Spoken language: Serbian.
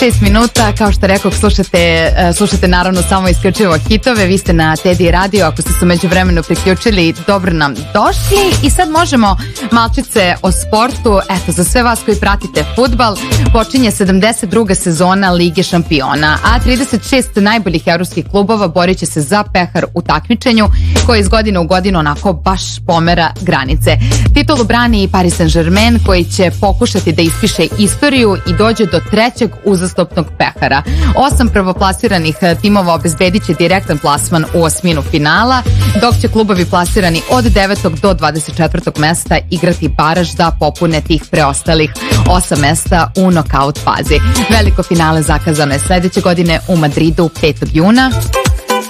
6 minuta, kao što rekao, slušate naravno samo isključivo hitove. Vi ste na Tedi Radio, ako ste se međuvremenu priključili, dobro nam došli. I sad možemo malčice o sportu. Eto, za sve vas koji pratite fudbal, počinje 72. sezona Lige šampiona, a 36 najboljih evropskih klubova borit će se za pehar u takmičenju koje iz godine u godinu onako baš pomera granice. Titulu brani i Paris Saint-Germain, koji će pokušati da ispiše istoriju i dođe do trećeg uzastopnog pehara. 8 prvoplasiranih timova obezbedit će direktan plasman u osminu finala, dok će klubovi plasirani od 9. do 24. mesta igrati baraž da popune tih preostalih 8 mesta u nokaut fazi. Veliko finale zakazano je sledeće godine u Madridu 5. juna.